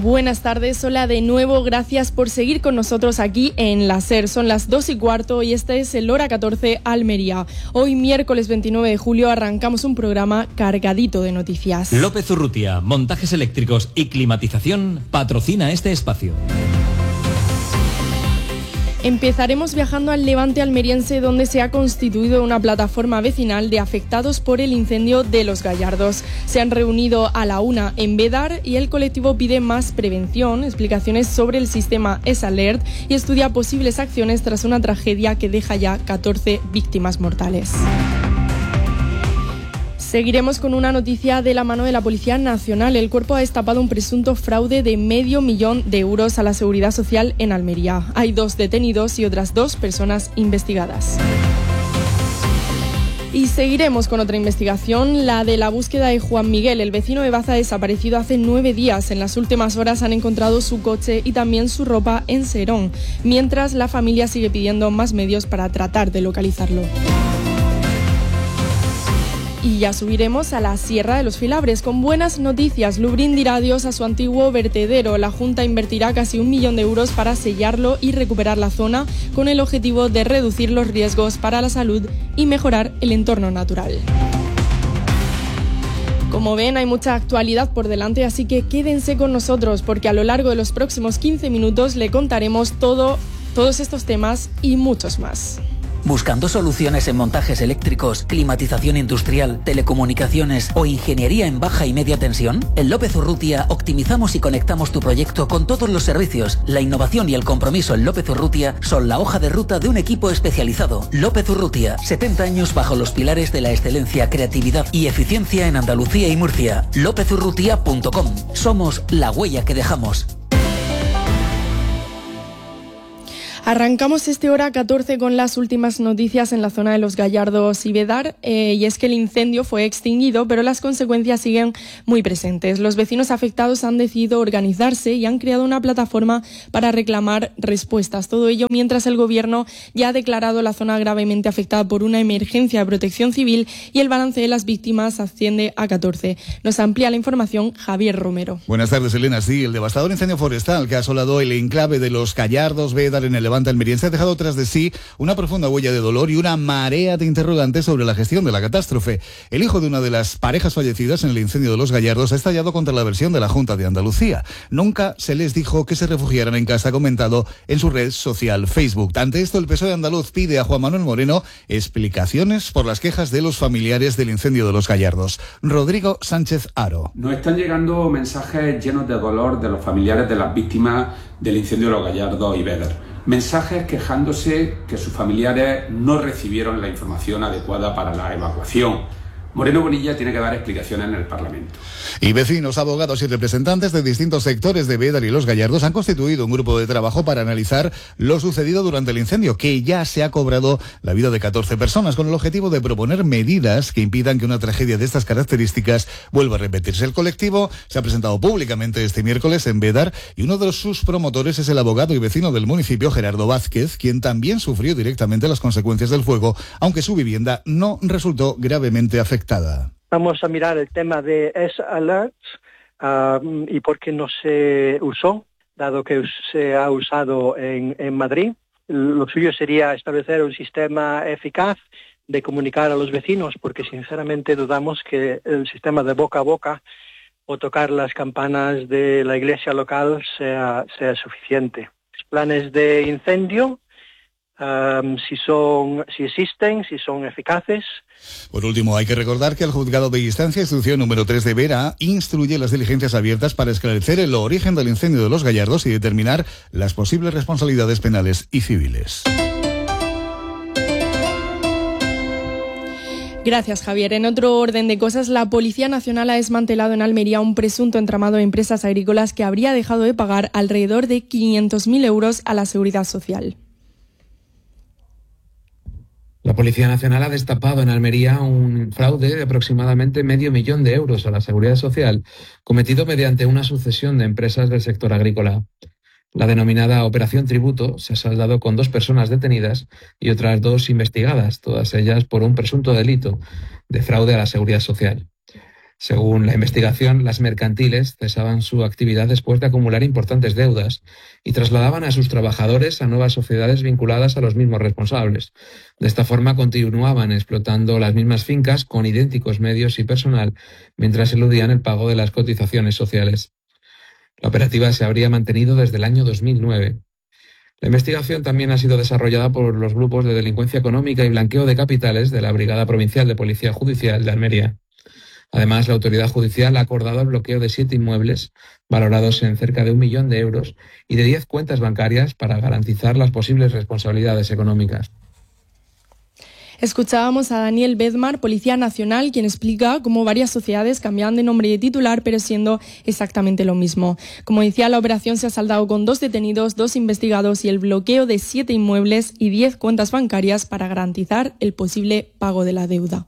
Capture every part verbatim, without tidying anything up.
Buenas tardes, hola de nuevo, gracias por seguir con nosotros aquí en la SER. Son las dos y cuarto y este es el Hora catorce Almería. Hoy, miércoles veintinueve de julio, arrancamos un programa cargadito de noticias. López Urrutia, montajes eléctricos y climatización, patrocina este espacio. Empezaremos viajando al Levante almeriense, donde se ha constituido una plataforma vecinal de afectados por el incendio de Los Gallardos. Se han reunido a la una en Bédar y el colectivo pide más prevención, explicaciones sobre el sistema S-Alert y estudia posibles acciones tras una tragedia que deja ya catorce víctimas mortales. Seguiremos con una noticia de la mano de la Policía Nacional. El cuerpo ha destapado un presunto fraude de medio millón de euros a la Seguridad Social en Almería. Hay dos detenidos y otras dos personas investigadas. Y seguiremos con otra investigación, la de la búsqueda de Juan Miguel, el vecino de Baza desaparecido hace nueve días. En las últimas horas han encontrado su coche y también su ropa en Serón, mientras la familia sigue pidiendo más medios para tratar de localizarlo. Y ya subiremos a la Sierra de los Filabres con buenas noticias. Lubrind dirá adiós a su antiguo vertedero. La Junta invertirá casi un millón de euros para sellarlo y recuperar la zona con el objetivo de reducir los riesgos para la salud y mejorar el entorno natural. Como ven, hay mucha actualidad por delante, así que quédense con nosotros porque a lo largo de los próximos quince minutos le contaremos todo, todos estos temas y muchos más. ¿Buscando soluciones en montajes eléctricos, climatización industrial, telecomunicaciones o ingeniería en baja y media tensión? En López Urrutia optimizamos y conectamos tu proyecto con todos los servicios. La innovación y el compromiso en López Urrutia son la hoja de ruta de un equipo especializado. López Urrutia, setenta años bajo los pilares de la excelencia, creatividad y eficiencia en Andalucía y Murcia. lópez urrutia punto com. Somos la huella que dejamos. Arrancamos este Hora catorce con las últimas noticias en la zona de Los Gallardos y Bédar, eh, y es que el incendio fue extinguido, pero las consecuencias siguen muy presentes. Los vecinos afectados han decidido organizarse y han creado una plataforma para reclamar respuestas. Todo ello mientras el Gobierno ya ha declarado la zona gravemente afectada por una emergencia de protección civil y el balance de las víctimas asciende a catorce. Nos amplía la información Javier Romero. Buenas tardes, Elena. Sí, el devastador incendio forestal que ha asolado el enclave de Los Gallardos, Bédar, en el Levante almeriense ha dejado tras de sí una profunda huella de dolor y una marea de interrogantes sobre la gestión de la catástrofe. El hijo de una de las parejas fallecidas en el incendio de Los Gallardos ha estallado contra la versión de la Junta de Andalucía. Nunca se les dijo que se refugiaran en casa, ha comentado en su red social Facebook. Ante esto, el P S O E andaluz pide a Juan Manuel Moreno explicaciones por las quejas de los familiares del incendio de Los Gallardos. Rodrigo Sánchez Haro. Nos están llegando mensajes llenos de dolor de los familiares de las víctimas del incendio de Los Gallardos y Bédar. Mensajes quejándose que sus familiares no recibieron la información adecuada para la evacuación. Moreno Bonilla tiene que dar explicaciones en el Parlamento. Y vecinos, abogados y representantes de distintos sectores de Bédar y Los Gallardos han constituido un grupo de trabajo para analizar lo sucedido durante el incendio, que ya se ha cobrado la vida de catorce personas, con el objetivo de proponer medidas que impidan que una tragedia de estas características vuelva a repetirse. El colectivo se ha presentado públicamente este miércoles en Bédar y uno de sus promotores es el abogado y vecino del municipio, Gerardo Vázquez, quien también sufrió directamente las consecuencias del fuego, aunque su vivienda no resultó gravemente afectada. Vamos a mirar el tema de S-Alert um, y por qué no se usó, dado que se ha usado en, en Madrid. Lo suyo sería establecer un sistema eficaz de comunicar a los vecinos, porque sinceramente dudamos que el sistema de boca a boca o tocar las campanas de la iglesia local sea, sea suficiente. Planes de incendio, Um, si son, si existen, si son eficaces. Por último, hay que recordar que el Juzgado de Instancia, instrucción número tres de Vera, instruye las diligencias abiertas para esclarecer el origen del incendio de Los Gallardos y determinar las posibles responsabilidades penales y civiles. Gracias, Javier. En otro orden de cosas, la Policía Nacional ha desmantelado en Almería un presunto entramado de empresas agrícolas que habría dejado de pagar alrededor de quinientos mil euros a la Seguridad Social. La Policía Nacional ha destapado en Almería un fraude de aproximadamente medio millón de euros a la Seguridad Social, cometido mediante una sucesión de empresas del sector agrícola. La denominada Operación Tributo se ha saldado con dos personas detenidas y otras dos investigadas, todas ellas por un presunto delito de fraude a la Seguridad Social. Según la investigación, las mercantiles cesaban su actividad después de acumular importantes deudas y trasladaban a sus trabajadores a nuevas sociedades vinculadas a los mismos responsables. De esta forma continuaban explotando las mismas fincas con idénticos medios y personal mientras eludían el pago de las cotizaciones sociales. La operativa se habría mantenido desde el año dos mil nueve. La investigación también ha sido desarrollada por los grupos de delincuencia económica y blanqueo de capitales de la Brigada Provincial de Policía Judicial de Almería. Además, la autoridad judicial ha acordado el bloqueo de siete inmuebles valorados en cerca de un millón de euros y de diez cuentas bancarias para garantizar las posibles responsabilidades económicas. Escuchábamos a Daniel Bedmar, Policía Nacional, quien explica cómo varias sociedades cambiaban de nombre y de titular, pero siendo exactamente lo mismo. Como decía, la operación se ha saldado con dos detenidos, dos investigados y el bloqueo de siete inmuebles y diez cuentas bancarias para garantizar el posible pago de la deuda.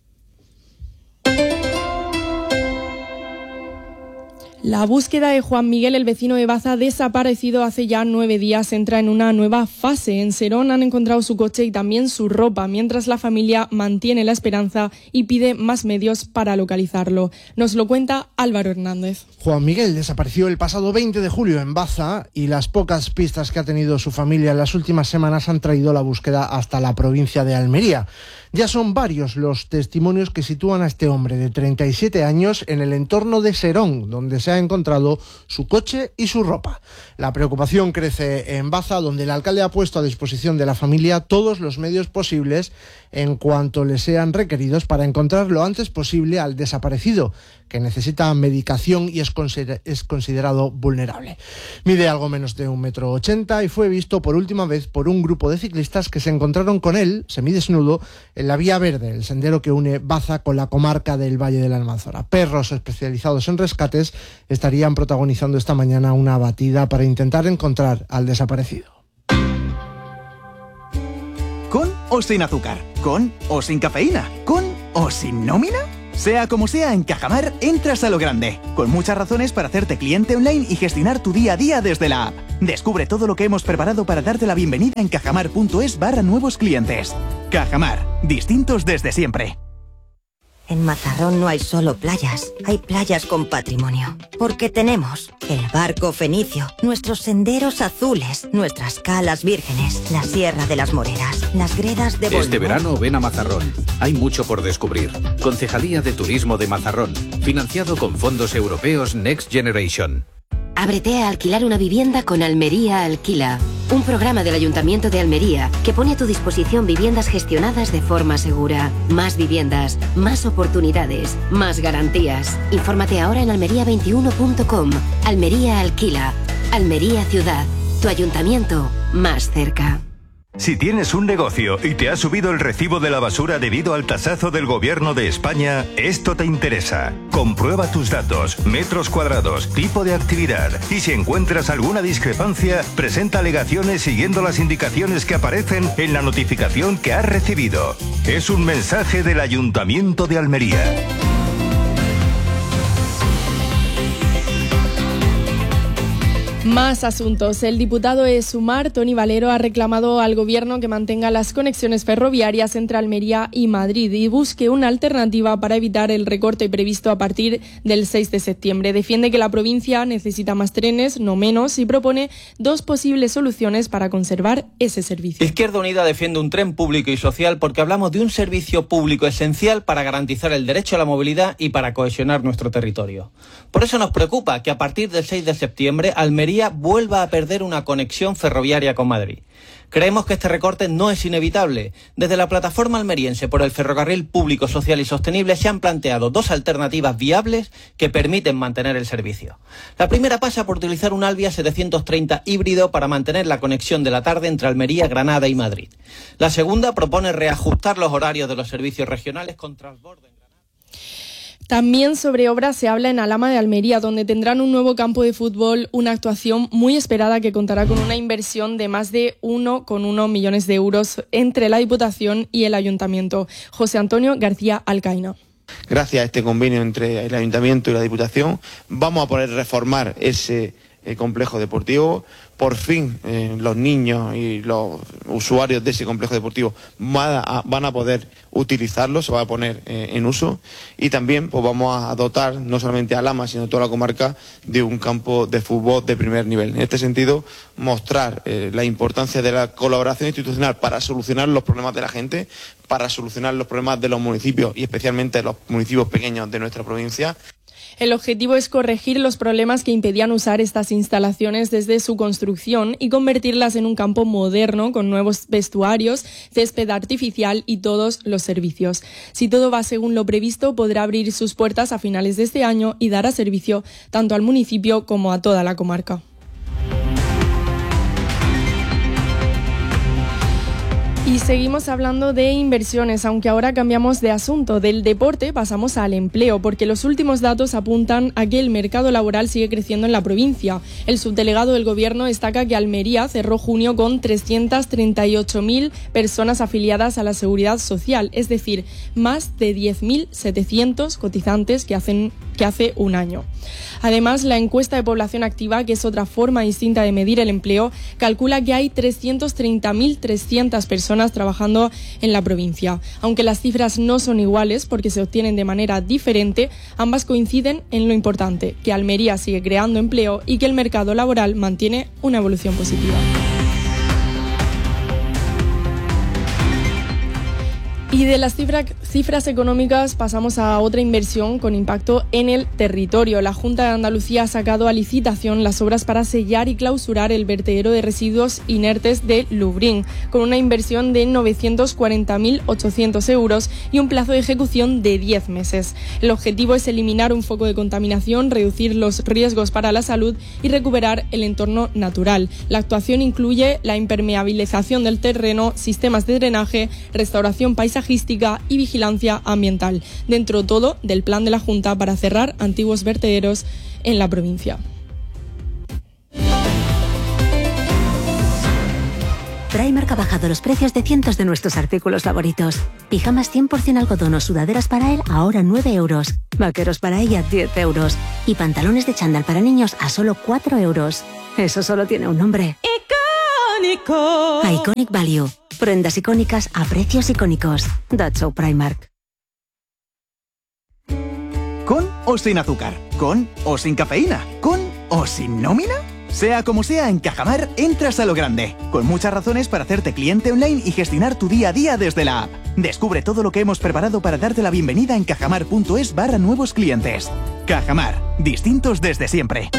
La búsqueda de Juan Miguel, el vecino de Baza, desaparecido hace ya nueve días, entra en una nueva fase. En Serón han encontrado su coche y también su ropa, mientras la familia mantiene la esperanza y pide más medios para localizarlo. Nos lo cuenta Álvaro Hernández. Juan Miguel desapareció el pasado veinte de julio en Baza y las pocas pistas que ha tenido su familia en las últimas semanas han traído la búsqueda hasta la provincia de Almería. Ya son varios los testimonios que sitúan a este hombre de treinta y siete años en el entorno de Serón, donde se ha encontrado su coche y su ropa. La preocupación crece en Baza, donde el alcalde ha puesto a disposición de la familia todos los medios posibles en cuanto les sean requeridos para encontrar lo antes posible al desaparecido, que necesita medicación y es, consider- es considerado vulnerable. Mide algo menos de un metro ochenta y fue visto por última vez por un grupo de ciclistas que se encontraron con él, semidesnudo, en la Vía Verde, el sendero que une Baza con la comarca del Valle de la Almanzora. Perros especializados en rescates estarían protagonizando esta mañana una batida para intentar encontrar al desaparecido. ¿Con o sin azúcar? ¿Con o sin cafeína? ¿Con o sin nómina? Sea como sea, en Cajamar entras a lo grande, con muchas razones para hacerte cliente online y gestionar tu día a día desde la app. Descubre todo lo que hemos preparado para darte la bienvenida en cajamar.es barra nuevos clientes. Cajamar, distintos desde siempre. En Mazarrón no hay solo playas, hay playas con patrimonio. Porque tenemos el barco fenicio, nuestros senderos azules, nuestras calas vírgenes, la Sierra de las Moreras, las gredas de Bolívar. Este verano ven a Mazarrón. Hay mucho por descubrir. Concejalía de Turismo de Mazarrón, financiado con fondos europeos Next Generation. Ábrete a alquilar una vivienda con Almería Alquila, un programa del Ayuntamiento de Almería que pone a tu disposición viviendas gestionadas de forma segura. Más viviendas, más oportunidades, más garantías. Infórmate ahora en almería veintiuno punto com. Almería Alquila. Almería Ciudad. Tu ayuntamiento más cerca. Si tienes un negocio y te ha subido el recibo de la basura debido al tasazo del Gobierno de España, esto te interesa. Comprueba tus datos, metros cuadrados, tipo de actividad y si encuentras alguna discrepancia, presenta alegaciones siguiendo las indicaciones que aparecen en la notificación que has recibido. Es un mensaje del Ayuntamiento de Almería. Más asuntos. El diputado de Sumar, Toni Valero, ha reclamado al Gobierno que mantenga las conexiones ferroviarias entre Almería y Madrid y busque una alternativa para evitar el recorte previsto a partir del seis de septiembre. Defiende que la provincia necesita más trenes, no menos, y propone dos posibles soluciones para conservar ese servicio. Izquierda Unida defiende un tren público y social porque hablamos de un servicio público esencial para garantizar el derecho a la movilidad y para cohesionar nuestro territorio. Por eso nos preocupa que a partir del seis de septiembre Almería vuelva a perder una conexión ferroviaria con Madrid. Creemos que este recorte no es inevitable. Desde la plataforma almeriense por el ferrocarril público, social y sostenible se han planteado dos alternativas viables que permiten mantener el servicio. La primera pasa por utilizar un Alvia setecientos treinta híbrido para mantener la conexión de la tarde entre Almería, Granada y Madrid. La segunda propone reajustar los horarios de los servicios regionales con transbordo. También sobre obras se habla en Alhama de Almería, donde tendrán un nuevo campo de fútbol, una actuación muy esperada que contará con una inversión de más de uno coma uno millones de euros entre la Diputación y el Ayuntamiento. José Antonio García Alcaina. Gracias a este convenio entre el Ayuntamiento y la Diputación vamos a poder reformar ese eh, complejo deportivo. Por fin eh, los niños y los usuarios de ese complejo deportivo van a, van a poder utilizarlo, se va a poner eh, en uso, y también pues vamos a dotar no solamente a Lama sino a toda la comarca de un campo de fútbol de primer nivel. En este sentido, mostrar eh, la importancia de la colaboración institucional para solucionar los problemas de la gente, para solucionar los problemas de los municipios y especialmente los municipios pequeños de nuestra provincia. El objetivo es corregir los problemas que impedían usar estas instalaciones desde su construcción y convertirlas en un campo moderno con nuevos vestuarios, césped artificial y todos los servicios. Si todo va según lo previsto, podrá abrir sus puertas a finales de este año y dará servicio tanto al municipio como a toda la comarca. Y seguimos hablando de inversiones, aunque ahora cambiamos de asunto. Del deporte pasamos al empleo, porque los últimos datos apuntan a que el mercado laboral sigue creciendo en la provincia. El subdelegado del Gobierno destaca que Almería cerró junio con trescientas treinta y ocho mil personas afiliadas a la Seguridad Social, es decir, más de diez mil setecientos cotizantes que hacen que hace un año. Además, la encuesta de población activa, que es otra forma distinta de medir el empleo, calcula que hay trescientas treinta mil trescientas personas trabajando en la provincia. Aunque las cifras no son iguales porque se obtienen de manera diferente, ambas coinciden en lo importante, que Almería sigue creando empleo y que el mercado laboral mantiene una evolución positiva. Y de las cifra, cifras económicas pasamos a otra inversión con impacto en el territorio. La Junta de Andalucía ha sacado a licitación las obras para sellar y clausurar el vertedero de residuos inertes de Lubrín, con una inversión de novecientos cuarenta mil ochocientos euros y un plazo de ejecución de diez meses. El objetivo es eliminar un foco de contaminación, reducir los riesgos para la salud y recuperar el entorno natural. La actuación incluye la impermeabilización del terreno, sistemas de drenaje, restauración paisajística y vigilancia ambiental, dentro todo del plan de la Junta para cerrar antiguos vertederos en la provincia. Primark ha bajado los precios de cientos de nuestros artículos favoritos. Pijamas cien por ciento algodón o sudaderas para él ahora nueve euros. Vaqueros para ella diez euros. Y pantalones de chándal para niños a solo cuatro euros. Eso solo tiene un nombre. ¡Icónico! Iconic Value. Prendas icónicas a precios icónicos. That's so Primark. ¿Con o sin azúcar? ¿Con o sin cafeína? ¿Con o sin nómina? Sea como sea, en Cajamar entras a lo grande, con muchas razones para hacerte cliente online y gestionar tu día a día desde la app. Descubre todo lo que hemos preparado para darte la bienvenida en cajamar.es barra nuevos clientes. Cajamar, distintos desde siempre.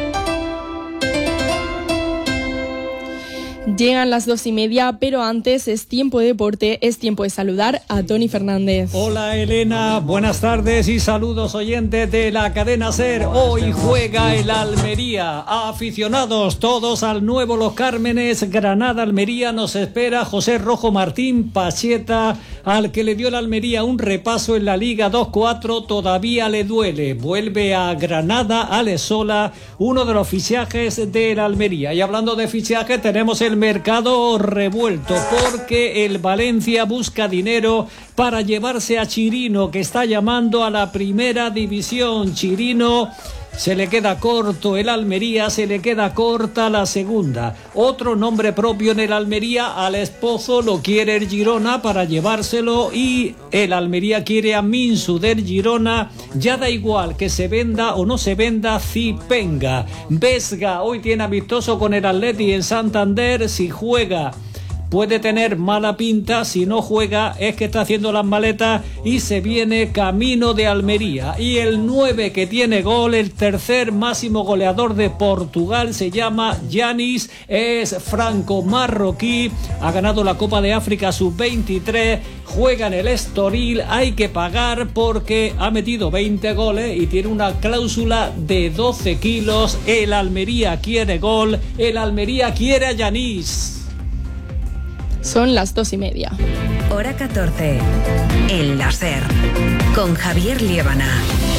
Llegan las dos y media, pero antes es tiempo de deporte, es tiempo de saludar a Tony Fernández. Hola Elena, buenas tardes y saludos oyentes de la cadena SER. Hoy juega el Almería. Aficionados todos al nuevo Los Cármenes, Granada-Almería. Nos espera José Rojo Martín Pacheta, al que le dio el Almería un repaso en la Liga dos cuatro, todavía le duele. Vuelve a Granada, Alesola, uno de los fichajes del Almería. Y hablando de fichajes, tenemos el mercado revuelto porque el Valencia busca dinero para llevarse a Chirino, que está llamando a la primera división. Chirino se le queda corto el Almería, se le queda corta la segunda. Otro nombre propio en el Almería, al Espozo lo quiere el Girona para llevárselo, y el Almería quiere a Minsu del Girona. Ya da igual que se venda o no se venda Zipenga. Vesga hoy tiene amistoso con el Atleti en Santander. Si juega puede tener mala pinta, si no juega es que está haciendo las maletas y se viene camino de Almería. Y el nueve que tiene gol, el tercer máximo goleador de Portugal, se llama Yanis, es franco-marroquí, ha ganado la Copa de África sub veintitrés, juega en el Estoril, hay que pagar porque ha metido veinte goles y tiene una cláusula de doce kilos. El Almería quiere gol, el Almería quiere a Yanis. Son las dos y media. Hora catorce. El láser. Con Javier Liébana.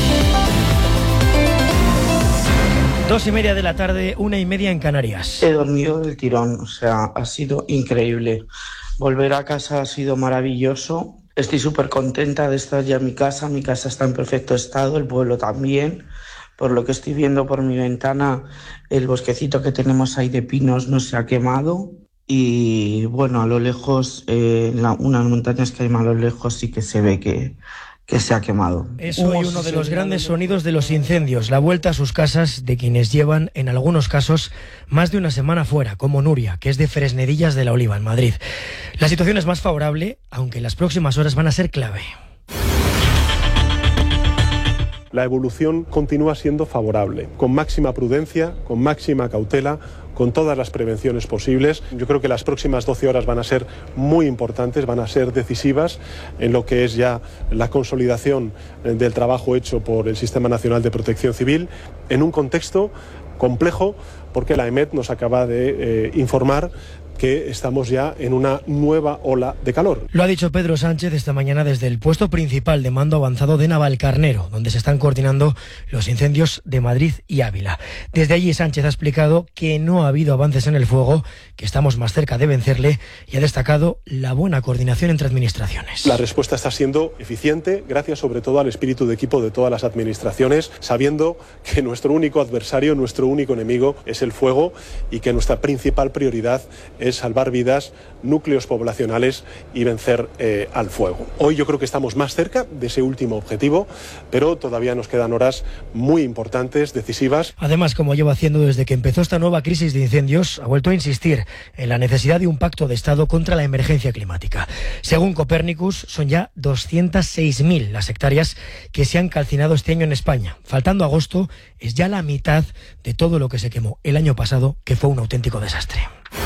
Dos y media de la tarde, una y media en Canarias. He dormido del tirón, o sea, ha sido increíble. Volver a casa ha sido maravilloso. Estoy súper contenta de estar ya en mi casa. Mi casa está en perfecto estado, el pueblo también. por lo que estoy viendo por mi ventana, el bosquecito que tenemos ahí de pinos no se ha quemado. Y bueno, a lo lejos, eh, la, unas montañas que hay más a lo lejos sí que se ve que, que se ha quemado. Es hoy uno de los grandes sonidos de los incendios, la vuelta a sus casas de quienes llevan, en algunos casos, más de una semana fuera, como Nuria, que es de Fresnedillas de la Oliva, en Madrid. La situación es más favorable, aunque las próximas horas van a ser clave. La evolución continúa siendo favorable, con máxima prudencia, con máxima cautela, con todas las prevenciones posibles. Yo creo que las próximas doce horas van a ser muy importantes, van a ser decisivas en lo que es ya la consolidación del trabajo hecho por el Sistema Nacional de Protección Civil, en un contexto complejo, porque la EMET nos acaba de eh, informar que estamos ya en una nueva ola de calor. Lo ha dicho Pedro Sánchez esta mañana desde el puesto principal de mando avanzado de Navalcarnero, donde se están coordinando los incendios de Madrid y Ávila. Desde allí Sánchez ha explicado que no ha habido avances en el fuego, que estamos más cerca de vencerle, y ha destacado la buena coordinación entre administraciones. La respuesta está siendo eficiente, gracias sobre todo al espíritu de equipo de todas las administraciones, sabiendo que nuestro único adversario, nuestro único enemigo es el fuego, y que nuestra principal prioridad es es salvar vidas, núcleos poblacionales y vencer eh, al fuego. Hoy yo creo que estamos más cerca de ese último objetivo, pero todavía nos quedan horas muy importantes, decisivas. Además, como lleva haciendo desde que empezó esta nueva crisis de incendios, ha vuelto a insistir en la necesidad de un pacto de Estado contra la emergencia climática. Según Copernicus, son ya doscientas seis mil las hectáreas que se han calcinado este año en España. Faltando agosto, es ya la mitad de todo lo que se quemó el año pasado, que fue un auténtico desastre.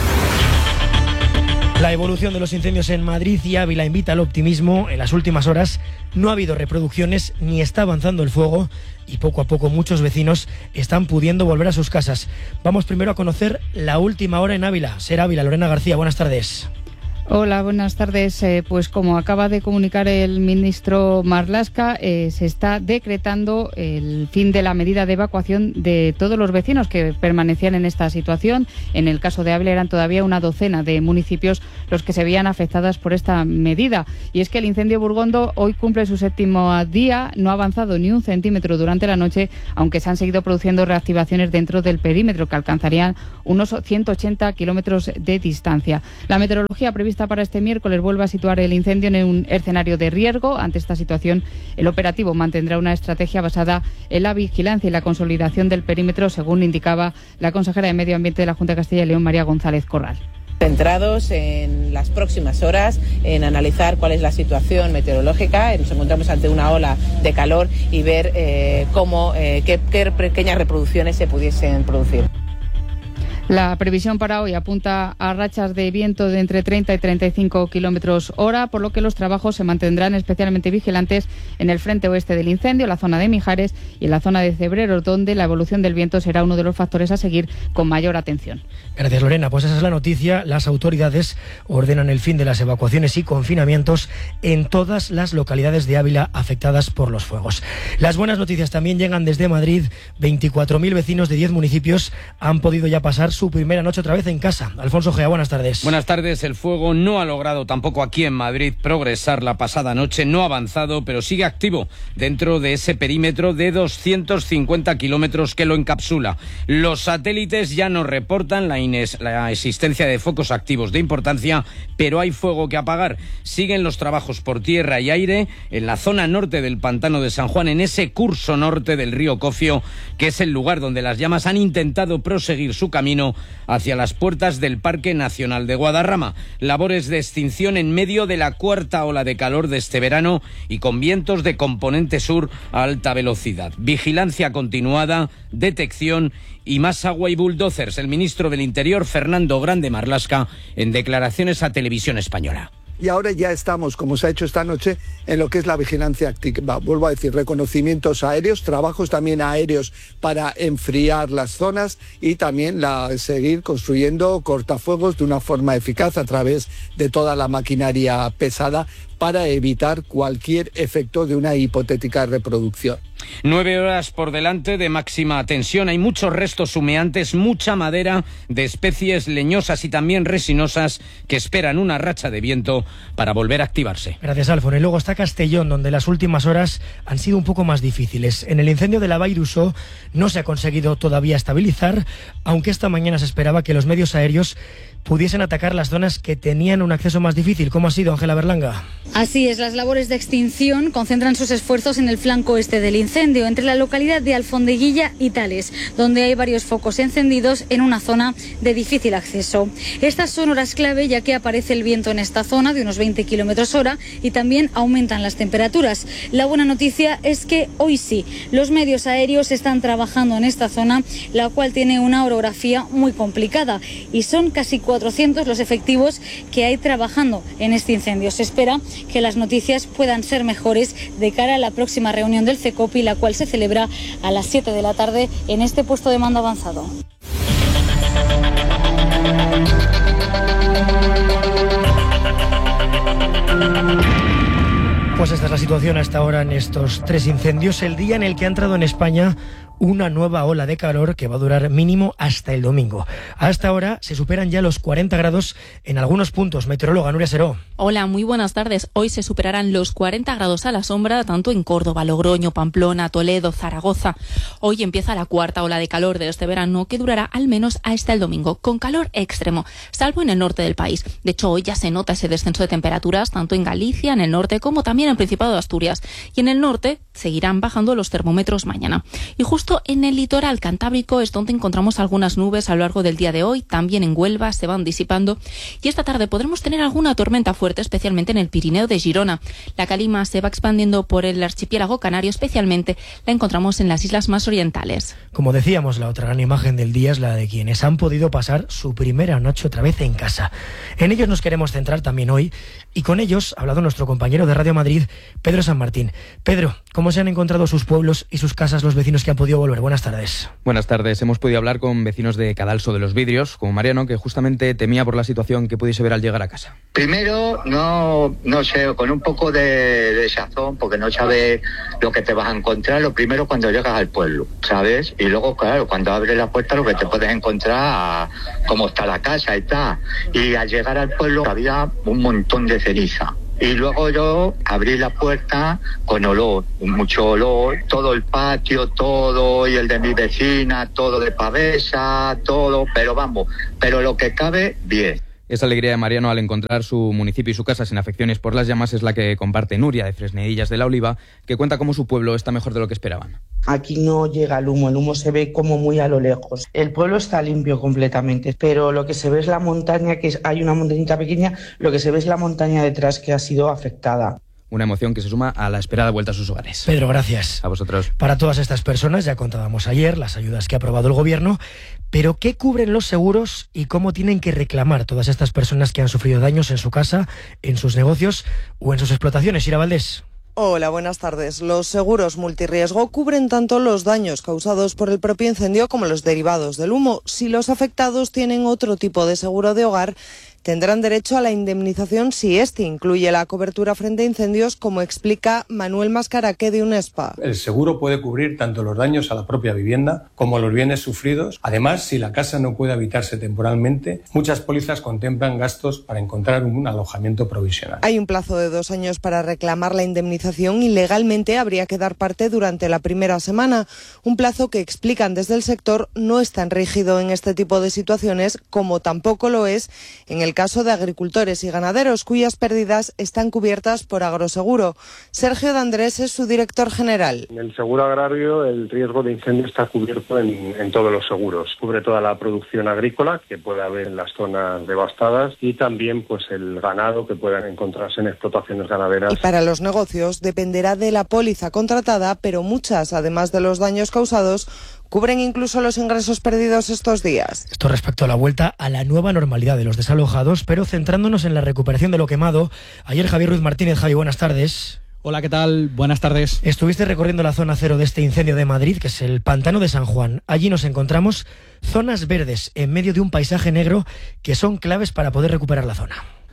La evolución de los incendios en Madrid y Ávila invita al optimismo. En las últimas horas no ha habido reproducciones ni está avanzando el fuego y poco a poco muchos vecinos están pudiendo volver a sus casas. Vamos primero a conocer la última hora en Ávila. Ser Ávila, Lorena García, buenas tardes. Hola, buenas tardes. Eh, pues como acaba de comunicar el ministro Marlaska, eh, se está decretando el fin de la medida de evacuación de todos los vecinos que permanecían en esta situación. En el caso de Ávila eran todavía una docena de municipios los que se veían afectadas por esta medida. Y es que el incendio Burgondo hoy cumple su séptimo día, no ha avanzado ni un centímetro durante la noche, aunque se han seguido produciendo reactivaciones dentro del perímetro que alcanzarían unos ciento ochenta kilómetros de distancia. La meteorología prevista para este miércoles vuelve a situar el incendio en un escenario de riesgo. Ante esta situación, el operativo mantendrá una estrategia basada en la vigilancia y la consolidación del perímetro, según indicaba la consejera de Medio Ambiente de la Junta de Castilla y León, María González Corral. Centrados en las próximas horas, en analizar cuál es la situación meteorológica. Nos encontramos ante una ola de calor y ver eh, cómo, eh, qué, qué pequeñas reproducciones se pudiesen producir. La previsión para hoy apunta a rachas de viento de entre treinta y treinta y cinco kilómetros hora, por lo que los trabajos se mantendrán especialmente vigilantes en el frente oeste del incendio, la zona de Mijares y en la zona de Cebreros, donde la evolución del viento será uno de los factores a seguir con mayor atención. Gracias, Lorena. Pues esa es la noticia. Las autoridades ordenan el fin de las evacuaciones y confinamientos en todas las localidades de Ávila afectadas por los fuegos. Las buenas noticias también llegan desde Madrid. veinticuatro mil vecinos de diez municipios han podido ya pasar su primera noche otra vez en casa. Alfonso Gea, buenas tardes. Buenas tardes. El fuego no ha logrado tampoco aquí en Madrid progresar la pasada noche, no ha avanzado, pero sigue activo dentro de ese perímetro de doscientos cincuenta kilómetros que lo encapsula. Los satélites ya nos reportan la, ines, la existencia de focos activos de importancia, pero hay fuego que apagar. Siguen los trabajos por tierra y aire en la zona norte del pantano de San Juan, en ese curso norte del río Cofio, que es el lugar donde las llamas han intentado proseguir su camino hacia las puertas del Parque Nacional de Guadarrama. Labores de extinción en medio de la cuarta ola de calor de este verano y con vientos de componente sur a alta velocidad. Vigilancia continuada, detección y más agua y bulldozers. El ministro del Interior, Fernando Grande Marlaska, en declaraciones a Televisión Española. Y ahora ya estamos, como se ha hecho esta noche, en lo que es la vigilancia activa. Vuelvo a decir, reconocimientos aéreos, trabajos también aéreos para enfriar las zonas y también la, seguir construyendo cortafuegos de una forma eficaz a través de toda la maquinaria pesada para evitar cualquier efecto de una hipotética reproducción. Nueve horas por delante de máxima tensión. Hay muchos restos humeantes, mucha madera de especies leñosas y también resinosas que esperan una racha de viento para volver a activarse. Gracias, Alfon. Y luego está Castellón, donde las últimas horas han sido un poco más difíciles. En el incendio de la Vall d'Uixó no se ha conseguido todavía estabilizar, aunque esta mañana se esperaba que los medios aéreos pudiesen atacar las zonas que tenían un acceso más difícil. ¿Cómo ha sido, Ángela Berlanga? Así es, las labores de extinción concentran sus esfuerzos en el flanco este del incendio, entre la localidad de Alfondeguilla y Tales, donde hay varios focos encendidos en una zona de difícil acceso. Estas son horas clave, ya que aparece el viento en esta zona de unos veinte kilómetros hora y también aumentan las temperaturas. La buena noticia es que hoy sí, los medios aéreos están trabajando en esta zona, la cual tiene una orografía muy complicada, y son casi cuatrocientos los efectivos que hay trabajando en este incendio. Se espera que las noticias puedan ser mejores de cara a la próxima reunión del CECOPI, la cual se celebra a las siete de la tarde en este puesto de mando avanzado. Pues esta es la situación hasta ahora en estos tres incendios, el día en el que ha entrado en España una nueva ola de calor que va a durar mínimo hasta el domingo. Hasta ahora se superan ya los cuarenta grados en algunos puntos. Meteoróloga Nuria Seró. Hola, muy buenas tardes. Hoy se superarán los cuarenta grados a la sombra, tanto en Córdoba, Logroño, Pamplona, Toledo, Zaragoza. Hoy empieza la cuarta ola de calor de este verano, que durará al menos hasta el domingo, con calor extremo, salvo en el norte del país. De hecho, hoy ya se nota ese descenso de temperaturas, tanto en Galicia, en el norte, como también en el Principado de Asturias. Y en el norte seguirán bajando los termómetros mañana. Y justo en el litoral cantábrico es donde encontramos algunas nubes a lo largo del día de hoy. También en Huelva se van disipando. Y esta tarde podremos tener alguna tormenta fuerte, especialmente en el Pirineo de Girona. La calima se va expandiendo por el archipiélago canario, especialmente la encontramos en las islas más orientales. Como decíamos, la otra gran imagen del día es la de quienes han podido pasar su primera noche otra vez en casa. En ellos nos queremos centrar también hoy, y con ellos ha hablado nuestro compañero de Radio Madrid, Pedro San Martín. Pedro, ¿cómo se han encontrado sus pueblos y sus casas los vecinos que han podido volver? Buenas tardes. Buenas tardes. Hemos podido hablar con vecinos de Cadalso de los Vidrios, como Mariano, que justamente temía por la situación que pudiese ver al llegar a casa. Primero, no, no sé, con un poco de, de sazón, porque no sabes lo que te vas a encontrar. Lo primero cuando llegas al pueblo, ¿sabes? Y luego, claro, cuando abres la puerta lo que te puedes encontrar, a cómo está la casa y tal. Y al llegar al pueblo había un montón de ceniza. Y luego yo abrí la puerta con olor, mucho olor, todo el patio, todo, y el de mi vecina, todo de pavesa, todo, pero vamos, pero lo que cabe, bien. Esa alegría de Mariano al encontrar su municipio y su casa sin afecciones por las llamas es la que comparte Nuria, de Fresnedillas de la Oliva, que cuenta cómo su pueblo está mejor de lo que esperaban. Aquí no llega el humo, el humo se ve como muy a lo lejos. El pueblo está limpio completamente, pero lo que se ve es la montaña, que es, hay una montañita pequeña, lo que se ve es la montaña detrás que ha sido afectada. Una emoción que se suma a la esperada vuelta a sus hogares. Pedro, gracias. A vosotros. Para todas estas personas, ya contábamos ayer las ayudas que ha aprobado el Gobierno, pero ¿qué cubren los seguros y cómo tienen que reclamar todas estas personas que han sufrido daños en su casa, en sus negocios o en sus explotaciones? Ira Valdés. Hola, buenas tardes. Los seguros multirriesgo cubren tanto los daños causados por el propio incendio como los derivados del humo. Si los afectados tienen otro tipo de seguro de hogar, tendrán derecho a la indemnización si este incluye la cobertura frente a incendios, como explica Manuel Mascaraque de UNESPA. El seguro puede cubrir tanto los daños a la propia vivienda como los bienes sufridos. Además, si la casa no puede habitarse temporalmente, muchas pólizas contemplan gastos para encontrar un alojamiento provisional. Hay un plazo de dos años para reclamar la indemnización y legalmente habría que dar parte durante la primera semana. Un plazo que, explican desde el sector, no es tan rígido en este tipo de situaciones como tampoco lo es en el caso de agricultores y ganaderos cuyas pérdidas están cubiertas por Agroseguro. Sergio de Andrés es su director general. En el seguro agrario el riesgo de incendio está cubierto en, en todos los seguros. Cubre toda la producción agrícola que puede haber en las zonas devastadas y también pues el ganado que puedan encontrarse en explotaciones ganaderas. Y para los negocios dependerá de la póliza contratada, pero muchas, además de los daños causados, cubren incluso los ingresos perdidos estos días. Esto respecto a la vuelta a la nueva normalidad de los desalojados, pero centrándonos en la recuperación de lo quemado. Ayer Javier Ruiz Martínez. Javi, buenas tardes. Hola, ¿qué tal? Buenas tardes. Estuviste recorriendo la zona cero de este incendio de Madrid, que es el Pantano de San Juan. Allí nos encontramos zonas verdes en medio de un paisaje negro que son claves para poder recuperar la zona.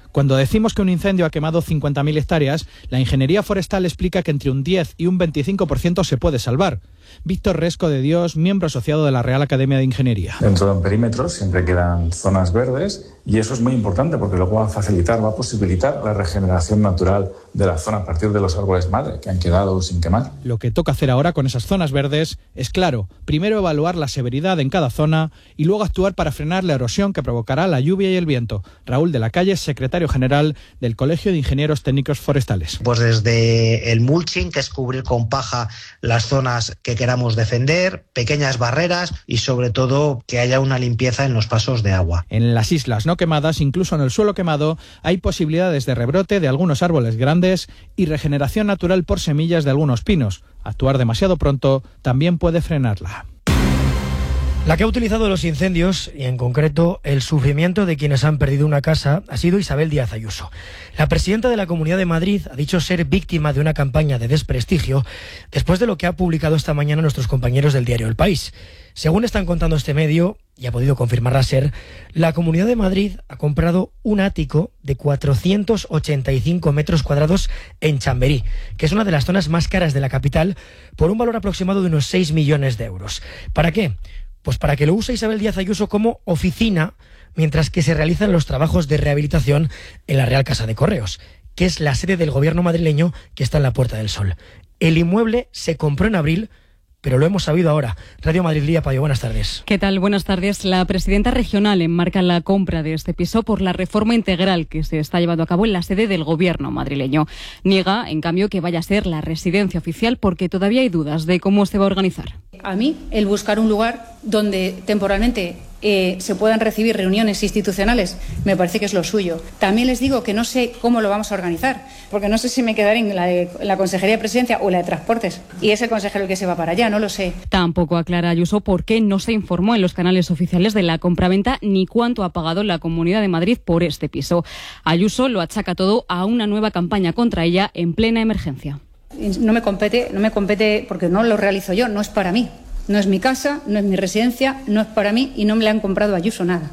Cuando decimos que un incendio ha quemado cincuenta mil hectáreas, la ingeniería forestal explica que entre un diez y un veinticinco por ciento se puede salvar. Víctor Resco de Dios, miembro asociado de la Real Academia de Ingeniería. Dentro de un perímetro siempre quedan zonas verdes y eso es muy importante porque luego va a facilitar, va a posibilitar la regeneración natural de la zona a partir de los árboles madre que han quedado sin quemar. Lo que toca hacer ahora con esas zonas verdes es, claro, primero evaluar la severidad en cada zona y luego actuar para frenar la erosión que provocará la lluvia y el viento. Raúl de la Calle, secretario general del Colegio de Ingenieros Técnicos Forestales. Pues desde el mulching, que es cubrir con paja las zonas que queramos defender, pequeñas barreras y sobre todo que haya una limpieza en los pasos de agua. En las islas no quemadas, incluso en el suelo quemado, hay posibilidades de rebrote de algunos árboles grandes y regeneración natural por semillas de algunos pinos. Actuar demasiado pronto también puede frenarla. La que ha utilizado los incendios, y en concreto el sufrimiento de quienes han perdido una casa, ha sido Isabel Díaz Ayuso. La presidenta de la Comunidad de Madrid ha dicho ser víctima de una campaña de desprestigio después de lo que ha publicado esta mañana nuestros compañeros del diario El País. Según están contando este medio, y ha podido confirmarla SER, la Comunidad de Madrid ha comprado un ático de cuatrocientos ochenta y cinco metros cuadrados en Chamberí, que es una de las zonas más caras de la capital, por un valor aproximado de unos seis millones de euros. ¿Para qué? Pues para que lo use Isabel Díaz Ayuso como oficina mientras que se realizan los trabajos de rehabilitación en la Real Casa de Correos, que es la sede del gobierno madrileño que está en la Puerta del Sol. El inmueble se compró en abril, pero lo hemos sabido ahora. Radio Madrid, Lía Payo, buenas tardes. ¿Qué tal? Buenas tardes. La presidenta regional enmarca la compra de este piso por la reforma integral que se está llevando a cabo en la sede del gobierno madrileño. Niega, en cambio, que vaya a ser la residencia oficial porque todavía hay dudas de cómo se va a organizar. A mí, el buscar un lugar donde temporalmente eh, se puedan recibir reuniones institucionales me parece que es lo suyo. También les digo que no sé cómo lo vamos a organizar, porque no sé si me quedaré en la, de, en la Consejería de Presidencia o en la de Transportes, y es el consejero el que se va para allá, no lo sé. Tampoco aclara Ayuso por qué no se informó en los canales oficiales de la compraventa ni cuánto ha pagado la Comunidad de Madrid por este piso. Ayuso lo achaca todo a una nueva campaña contra ella en plena emergencia. No me compete, no me compete porque no lo realizo yo, no es para mí. No es mi casa, no es mi residencia, no es para mí y no me le han comprado a Ayuso nada.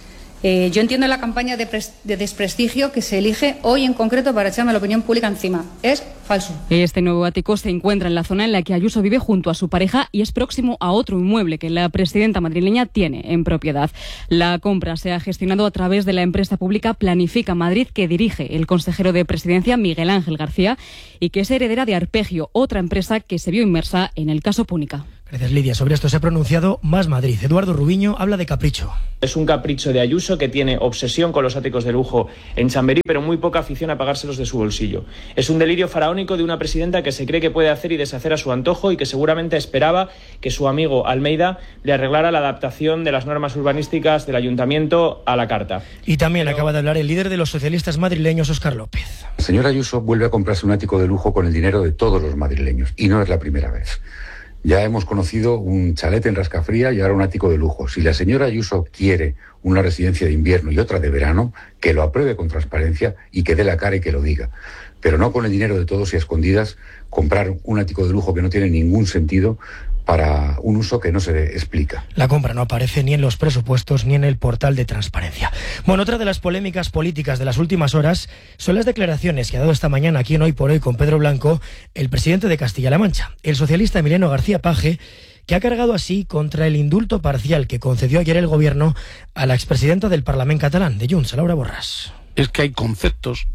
Eh, yo entiendo la campaña de, de desprestigio que se elige hoy en concreto para echarme la opinión pública encima. Es falso. Este nuevo ático se encuentra en la zona en la que Ayuso vive junto a su pareja y es próximo a otro inmueble que la presidenta madrileña tiene en propiedad. La compra se ha gestionado a través de la empresa pública Planifica Madrid, que dirige el consejero de Presidencia Miguel Ángel García y que es heredera de Arpegio, otra empresa que se vio inmersa en el caso Púnica. Gracias, Lidia. Sobre esto se ha pronunciado Más Madrid. Eduardo Rubiño habla de capricho. Es un capricho de Ayuso, que tiene obsesión con los áticos de lujo en Chamberí, pero muy poca afición a pagárselos de su bolsillo. Es un delirio faraónico de una presidenta que se cree que puede hacer y deshacer a su antojo y que seguramente esperaba que su amigo Almeida le arreglara la adaptación de las normas urbanísticas del ayuntamiento a la carta. Y también pero... acaba de hablar el líder de los socialistas madrileños, Óscar López. El señor Ayuso vuelve a comprarse un ático de lujo con el dinero de todos los madrileños, y no es la primera vez. Ya hemos conocido un chalet en Rascafría y ahora un ático de lujo. Si la señora Ayuso quiere una residencia de invierno y otra de verano, que lo apruebe con transparencia y que dé la cara y que lo diga. Pero no con el dinero de todos y a escondidas comprar un ático de lujo que no tiene ningún sentido para un uso que no se explica. La compra no aparece ni en los presupuestos ni en el portal de transparencia. Bueno, otra de las polémicas políticas de las últimas horas son las declaraciones que ha dado esta mañana aquí en Hoy por Hoy con Pedro Blanco, el presidente de Castilla-La Mancha, el socialista Emiliano García Paje, que ha cargado así contra el indulto parcial que concedió ayer el gobierno a la expresidenta del Parlamento catalán, de Junts, Laura Borràs. Es que hay conceptos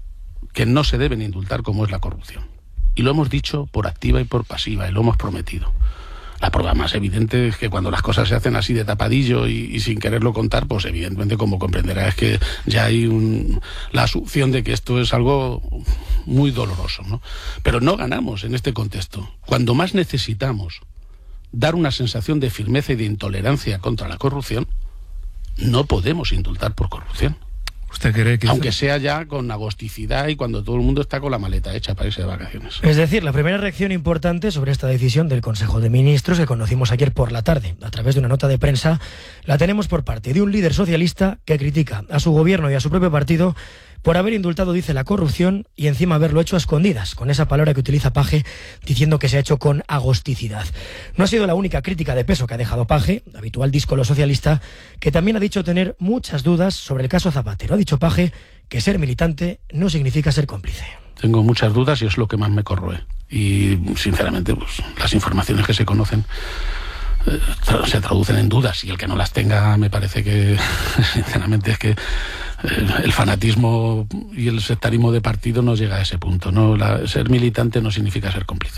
que no se deben indultar, como es la corrupción. Y lo hemos dicho por activa y por pasiva, y lo hemos prometido. La prueba más evidente es que cuando las cosas se hacen así de tapadillo y, y sin quererlo contar, pues evidentemente, como comprenderá, es que ya hay un, la asunción de que esto es algo muy doloroso, ¿no? Pero no ganamos en este contexto. Cuando más necesitamos dar una sensación de firmeza y de intolerancia contra la corrupción, no podemos indultar por corrupción. ¿Usted cree que Aunque esto... sea ya con agosticidad y cuando todo el mundo está con la maleta hecha para irse de vacaciones. Es decir, la primera reacción importante sobre esta decisión del Consejo de Ministros que conocimos ayer por la tarde, a través de una nota de prensa, la tenemos por parte de un líder socialista que critica a su gobierno y a su propio partido por haber indultado, dice, la corrupción y encima haberlo hecho a escondidas, con esa palabra que utiliza Paje, diciendo que se ha hecho con agosticidad. No ha sido la única crítica de peso que ha dejado Paje, habitual díscolo socialista, que también ha dicho tener muchas dudas sobre el caso Zapatero. Ha dicho Paje que ser militante no significa ser cómplice. Tengo muchas dudas y es lo que más me corroe. Y, sinceramente, pues las informaciones que se conocen eh, tra- se traducen en dudas, y el que no las tenga, me parece que, sinceramente, es que eh, el fanatismo y el sectarismo de partido nos llega a ese punto, ¿no? La, ser militante no significa ser cómplice.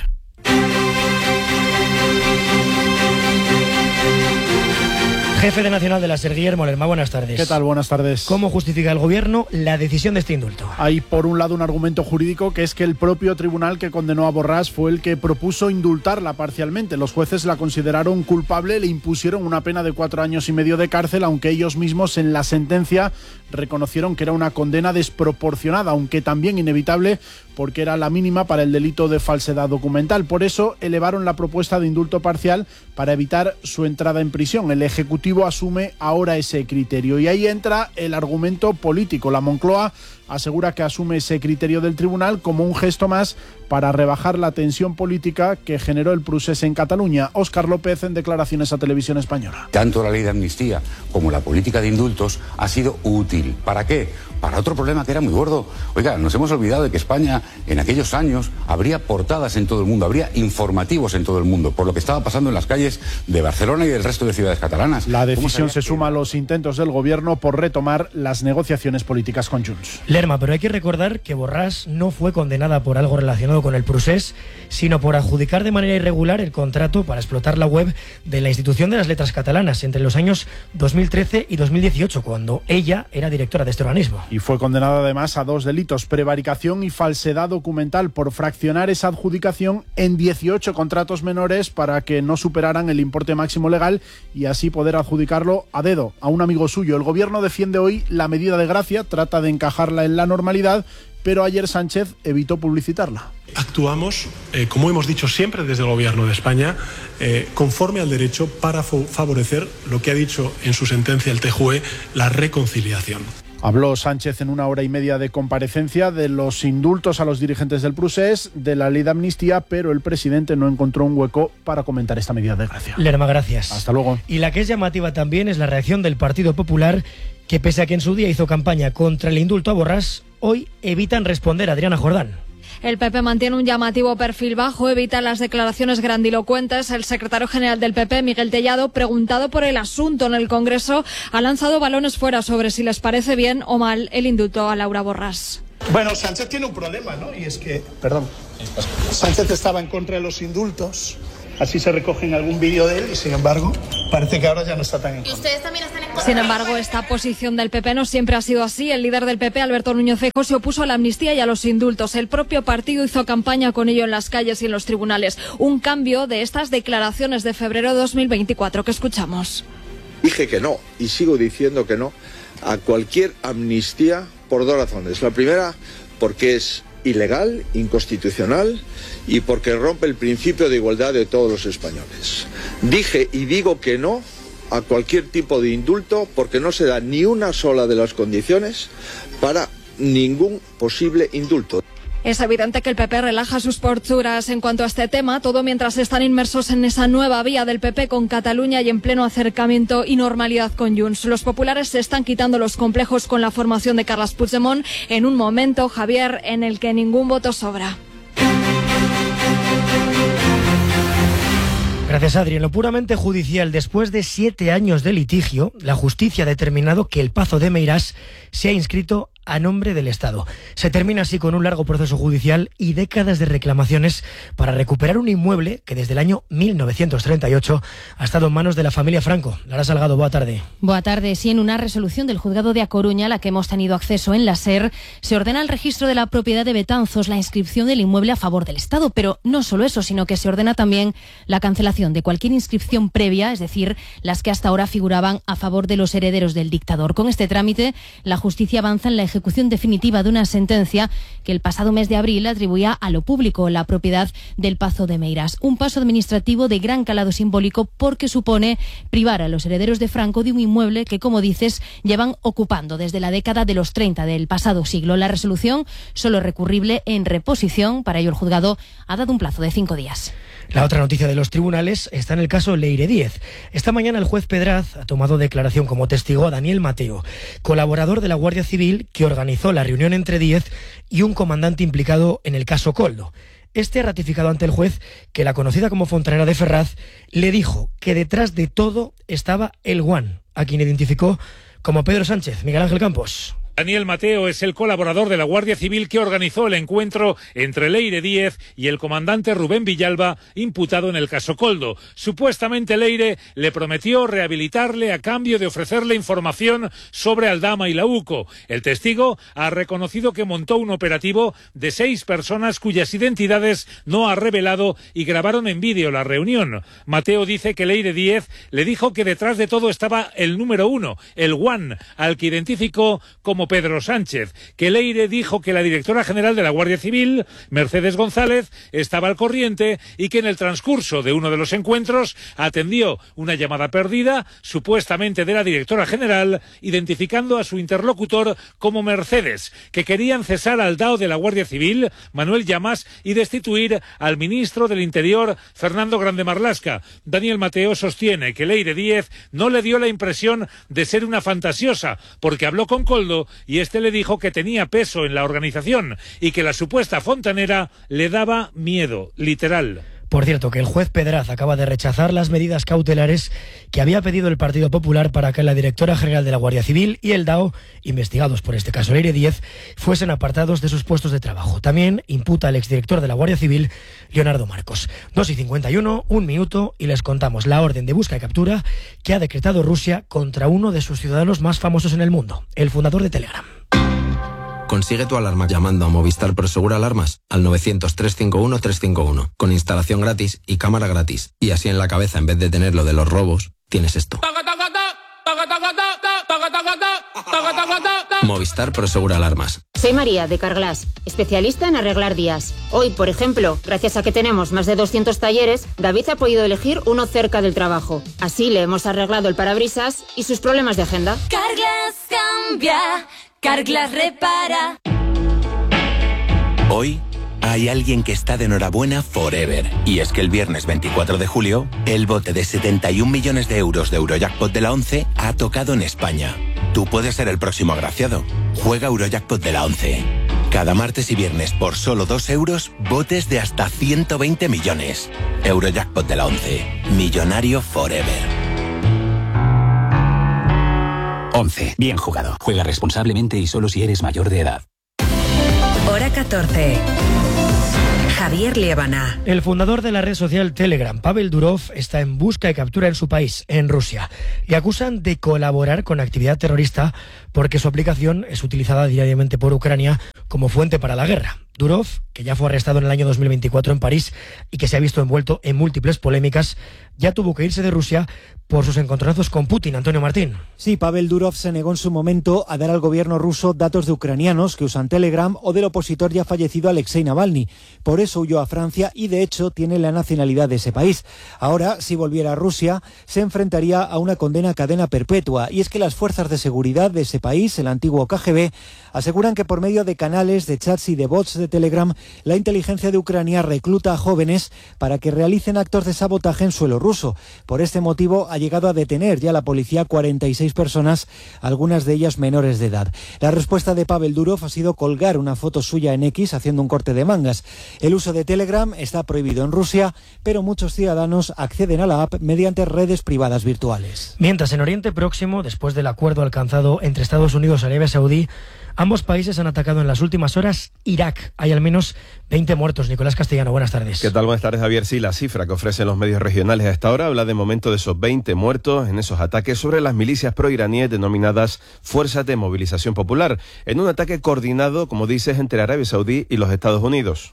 Jefe de Nacional de la SER, Guillermo Lerma, buenas tardes. ¿Qué tal? Buenas tardes. ¿Cómo justifica el Gobierno la decisión de este indulto? Hay, por un lado, un argumento jurídico, que es que el propio tribunal que condenó a Borràs fue el que propuso indultarla parcialmente. Los jueces la consideraron culpable, le impusieron una pena de cuatro años y medio de cárcel, aunque ellos mismos en la sentencia reconocieron que era una condena desproporcionada, aunque también inevitable, porque era la mínima para el delito de falsedad documental. Por eso elevaron la propuesta de indulto parcial para evitar su entrada en prisión. El Ejecutivo asume ahora ese criterio y ahí entra el argumento político. La Moncloa asegura que asume ese criterio del tribunal como un gesto más para rebajar la tensión política que generó el procés en Cataluña. Óscar López, en declaraciones a Televisión Española. Tanto la ley de amnistía como la política de indultos ha sido útil. ¿Para qué? Para otro problema que era muy gordo. Oiga, nos hemos olvidado de que España en aquellos años habría portadas en todo el mundo, habría informativos en todo el mundo, por lo que estaba pasando en las calles de Barcelona y del resto de ciudades catalanas. La decisión se suma a los intentos del Gobierno por retomar las negociaciones políticas con Junts. Lerma, pero hay que recordar que Borràs no fue condenada por algo relacionado con el procés, sino por adjudicar de manera irregular el contrato para explotar la web de la Institución de las Letras Catalanas entre los años dos mil trece y dos mil dieciocho, cuando ella era directora de este organismo. Y fue condenada además a dos delitos: prevaricación y falsedad documental, por fraccionar esa adjudicación en dieciocho contratos menores para que no superaran el importe máximo legal y así poder adjudicarlo a dedo a un amigo suyo. El Gobierno defiende hoy la medida de gracia, trata de encajarla en la normalidad, pero ayer Sánchez evitó publicitarla. Actuamos, eh, como hemos dicho siempre desde el Gobierno de España, eh, conforme al derecho para favorecer lo que ha dicho en su sentencia el T J U E, la reconciliación. Habló Sánchez en una hora y media de comparecencia de los indultos a los dirigentes del procés, de la ley de amnistía, pero el presidente no encontró un hueco para comentar esta medida de gracia. Lerma, gracias. Hasta luego. Y la que es llamativa también es la reacción del Partido Popular, que pese a que en su día hizo campaña contra el indulto a Borràs, hoy evitan responder a Adriana Jordán. El P P mantiene un llamativo perfil bajo, evita las declaraciones grandilocuentes. El secretario general del P P, Miguel Tellado, preguntado por el asunto en el Congreso, ha lanzado balones fuera sobre si les parece bien o mal el indulto a Laura Borràs. Bueno, Sánchez tiene un problema, ¿no? Y es que, perdón, Sánchez estaba en contra de los indultos. Así se recoge en algún vídeo de él y, sin embargo, parece que ahora ya no está tan en contra. ¿Y ustedes también están en contra? Sin embargo, esta posición del P P no siempre ha sido así. El líder del P P, Alberto Núñez Feijóo, se opuso a la amnistía y a los indultos. El propio partido hizo campaña con ello en las calles y en los tribunales. Un cambio de estas declaraciones de febrero de dos mil veinticuatro que escuchamos. Dije que no, y sigo diciendo que no, a cualquier amnistía por dos razones. La primera, porque es ilegal, inconstitucional y porque rompe el principio de igualdad de todos los españoles. Dije y digo que no a cualquier tipo de indulto porque no se da ni una sola de las condiciones para ningún posible indulto. Es evidente que el P P relaja sus posturas en cuanto a este tema, todo mientras están inmersos en esa nueva vía del P P con Cataluña y en pleno acercamiento y normalidad con Junts. Los populares se están quitando los complejos con la formación de Carles Puigdemont en un momento, Javier, en el que ningún voto sobra. Gracias, Adri. En lo puramente judicial, después de siete años de litigio, la justicia ha determinado que el Pazo de Meirás se ha inscrito a nombre del Estado. Se termina así con un largo proceso judicial y décadas de reclamaciones para recuperar un inmueble que desde el año mil novecientos treinta y ocho ha estado en manos de la familia Franco. Lara Salgado, boa tarde. Boa tarde. Sí, en una resolución del Juzgado de A Coruña, a la que hemos tenido acceso en la SER, se ordena el registro de la propiedad de Betanzos, la inscripción del inmueble a favor del Estado, pero no solo eso, sino que se ordena también la cancelación de cualquier inscripción previa, es decir, las que hasta ahora figuraban a favor de los herederos del dictador. Con este trámite, la justicia avanza en la ejecución definitiva de una sentencia que el pasado mes de abril atribuía a lo público la propiedad del Pazo de Meirás. Un paso administrativo de gran calado simbólico porque supone privar a los herederos de Franco de un inmueble que, como dices, llevan ocupando desde la década de los treinta del pasado siglo. La resolución solo recurrible en reposición. Para ello, el juzgado ha dado un plazo de cinco días. La otra noticia de los tribunales está en el caso Leire Díez. Esta mañana el juez Pedraz ha tomado declaración como testigo a Daniel Mateo, colaborador de la Guardia Civil que organizó la reunión entre Díez y un comandante implicado en el caso Koldo. Este ha ratificado ante el juez que la conocida como Fontanera de Ferraz le dijo que detrás de todo estaba el Guan, a quien identificó como Pedro Sánchez. Miguel Ángel Campos. Daniel Mateo es el colaborador de la Guardia Civil que organizó el encuentro entre Leire Díez y el comandante Rubén Villalba, imputado en el caso Koldo. Supuestamente Leire le prometió rehabilitarle a cambio de ofrecerle información sobre Aldama y la UCO. El testigo ha reconocido que montó un operativo de seis personas cuyas identidades no ha revelado y grabaron en vídeo la reunión. Mateo dice que Leire Díez le dijo que detrás de todo estaba el número uno, el Guan, al que identificó como Pedro Sánchez, que Leire dijo que la directora general de la Guardia Civil, Mercedes González, estaba al corriente y que en el transcurso de uno de los encuentros atendió una llamada perdida, supuestamente de la directora general, identificando a su interlocutor como Mercedes, que querían cesar al D A O de la Guardia Civil, Manuel Llamas, y destituir al ministro del Interior, Fernando Grande Marlaska. Daniel Mateo sostiene que Leire Díez no le dio la impresión de ser una fantasiosa, porque habló con Koldo y este le dijo que tenía peso en la organización y que la supuesta fontanera le daba miedo, literal. Por cierto, que el juez Pedraz acaba de rechazar las medidas cautelares que había pedido el Partido Popular para que la directora general de la Guardia Civil y el D A O, investigados por este caso Leire Díez, fuesen apartados de sus puestos de trabajo. También imputa al exdirector de la Guardia Civil, Leonardo Marcos. dos y cincuenta y uno, un minuto, y les contamos la orden de busca y captura que ha decretado Rusia contra uno de sus ciudadanos más famosos en el mundo, el fundador de Telegram. Consigue tu alarma llamando a Movistar Prosegur Alarmas al novecientos, trescientos cincuenta y uno, trescientos cincuenta y uno, con instalación gratis y cámara gratis. Y así en la cabeza, en vez de tener lo de los robos, tienes esto. Movistar Prosegur Alarmas. Soy María, de Carglass, especialista en arreglar días. Hoy, por ejemplo, gracias a que tenemos más de doscientos talleres, David ha podido elegir uno cerca del trabajo. Así le hemos arreglado el parabrisas y sus problemas de agenda. Carglass cambia, Carglass repara. Hoy hay alguien que está de enhorabuena forever. Y es que el viernes veinticuatro de julio, el bote de setenta y un millones de euros de Eurojackpot de la ONCE ha tocado en España. Tú puedes ser el próximo agraciado. Juega Eurojackpot de la ONCE. Cada martes y viernes por solo dos euros, botes de hasta ciento veinte millones. Eurojackpot de la ONCE. Millonario forever. once. Bien jugado. Juega responsablemente y solo si eres mayor de edad. Hora catorce. Javier Liébana. El fundador de la red social Telegram, Pavel Durov, está en busca y captura en su país, en Rusia. Le acusan de colaborar con actividad terrorista porque su aplicación es utilizada diariamente por Ucrania como fuente para la guerra. Durov, que ya fue arrestado en el año dos mil veinticuatro en París y que se ha visto envuelto en múltiples polémicas, ya tuvo que irse de Rusia por sus encontronazos con Putin. Antonio Martín. Sí, Pavel Durov se negó en su momento a dar al gobierno ruso datos de ucranianos que usan Telegram o del opositor ya fallecido Alexei Navalny. Por eso huyó a Francia y de hecho tiene la nacionalidad de ese país. Ahora, si volviera a Rusia, se enfrentaría a una condena a cadena perpetua. Y es que las fuerzas de seguridad de ese país, el antiguo K G B, aseguran que por medio de canales, de chats y de bots de Telegram, la inteligencia de Ucrania recluta a jóvenes para que realicen actos de sabotaje en suelo ruso. Por este motivo ha llegado a detener ya la policía cuarenta y seis personas, algunas de ellas menores de edad. La respuesta de Pavel Durov ha sido colgar una foto suya en X haciendo un corte de mangas. El uso de Telegram está prohibido en Rusia, pero muchos ciudadanos acceden a la app mediante redes privadas virtuales. Mientras en Oriente Próximo, después del acuerdo alcanzado entre Estados Unidos y Arabia Saudí, ambos países han atacado en las últimas horas Irak. Hay al menos veinte muertos. Nicolás Castellano, buenas tardes. ¿Qué tal? Buenas tardes, Javier. Sí, la cifra que ofrecen los medios regionales a esta hora habla de momento de esos veinte muertos en esos ataques sobre las milicias proiraníes denominadas Fuerzas de Movilización Popular, en un ataque coordinado, como dices, entre Arabia Saudí y los Estados Unidos.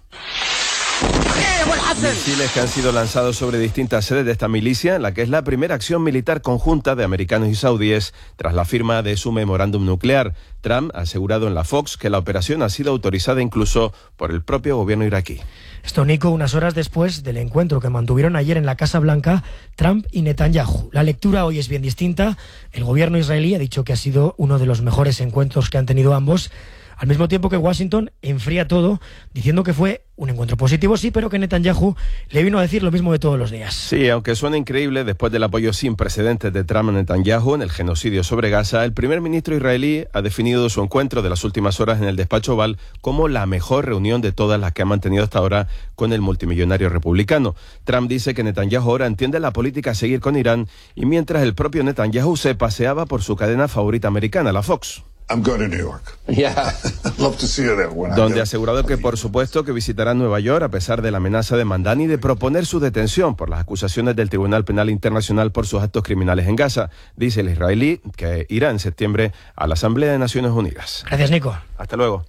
Misiles que han sido lanzados sobre distintas sedes de esta milicia, en la que es la primera acción militar conjunta de americanos y saudíes tras la firma de su memorándum nuclear. Trump ha asegurado en la Fox que la operación ha sido autorizada incluso por el propio gobierno iraquí. Esto, Nico, unas horas después del encuentro que mantuvieron ayer en la Casa Blanca Trump y Netanyahu. La lectura hoy es bien distinta. El gobierno israelí ha dicho que ha sido uno de los mejores encuentros que han tenido ambos, al mismo tiempo que Washington enfría todo, diciendo que fue un encuentro positivo, sí, pero que Netanyahu le vino a decir lo mismo de todos los días. Sí, aunque suena increíble, después del apoyo sin precedentes de Trump a Netanyahu en el genocidio sobre Gaza, el primer ministro israelí ha definido su encuentro de las últimas horas en el despacho Oval como la mejor reunión de todas las que ha mantenido hasta ahora con el multimillonario republicano. Trump dice que Netanyahu ahora entiende la política a seguir con Irán, y mientras el propio Netanyahu se paseaba por su cadena favorita americana, la Fox. I'm going to New York. Yeah. Love to see you there when Donde ha asegurado que por supuesto que visitará Nueva York a pesar de la amenaza de Mandani de proponer su detención por las acusaciones del Tribunal Penal Internacional por sus actos criminales en Gaza. Dice el israelí que irá en septiembre a la Asamblea de Naciones Unidas. Gracias, Nico. Hasta luego.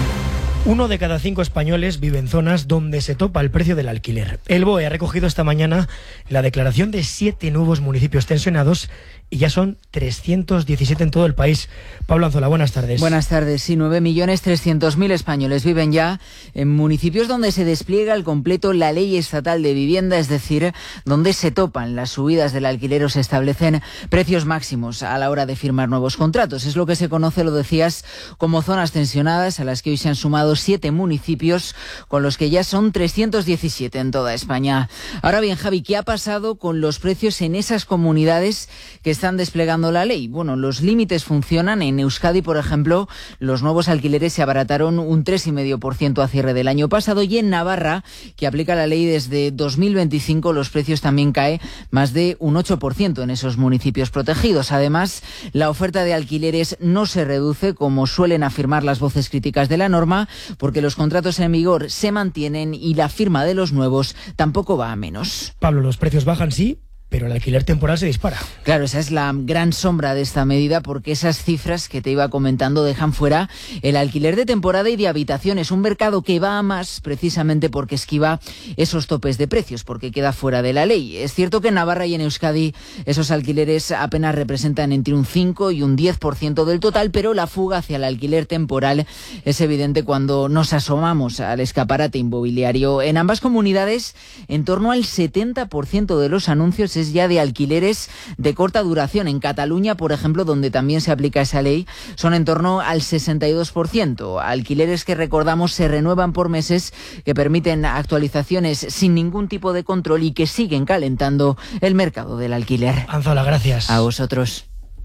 Uno de cada cinco españoles vive en zonas donde se topa el precio del alquiler. El B O E ha recogido esta mañana la declaración de siete nuevos municipios tensionados y ya son trescientos diecisiete en todo el país. Pablo Anzola, buenas tardes. Buenas tardes. Sí, nueve millones trescientos mil españoles viven ya en municipios donde se despliega al completo la ley estatal de vivienda, es decir, donde se topan las subidas del alquiler o se establecen precios máximos a la hora de firmar nuevos contratos. Es lo que se conoce, lo decías, como zonas tensionadas, a las que hoy se han sumado siete municipios, con los que ya son trescientos diecisiete en toda España. Ahora bien, Javi, ¿qué ha pasado con los precios en esas comunidades que están desplegando la ley? Bueno, los límites funcionan. En Euskadi, por ejemplo, los nuevos alquileres se abarataron un tres coma cinco por ciento a cierre del año pasado, y en Navarra, que aplica la ley desde dos mil veinticinco, los precios también caen más de un ocho por ciento en esos municipios protegidos. Además, la oferta de alquileres no se reduce, como suelen afirmar las voces críticas de la norma, porque los contratos en vigor se mantienen y la firma de los nuevos tampoco va a menos. Pablo, los precios bajan, sí, pero el alquiler temporal se dispara. Claro, esa es la gran sombra de esta medida, porque esas cifras que te iba comentando dejan fuera el alquiler de temporada y de habitaciones, un mercado que va a más precisamente porque esquiva esos topes de precios, porque queda fuera de la ley. Es cierto que en Navarra y en Euskadi esos alquileres apenas representan entre un cinco y un diez por ciento del total, pero la fuga hacia el alquiler temporal es evidente cuando nos asomamos al escaparate inmobiliario. En ambas comunidades, en torno al setenta por ciento de los anuncios es ya de alquileres de corta duración. En Cataluña, por ejemplo, donde también se aplica esa ley, son en torno al sesenta y dos por ciento. Alquileres que, recordamos, se renuevan por meses, que permiten actualizaciones sin ningún tipo de control y que siguen calentando el mercado del alquiler. Anzola, gracias. A vosotros.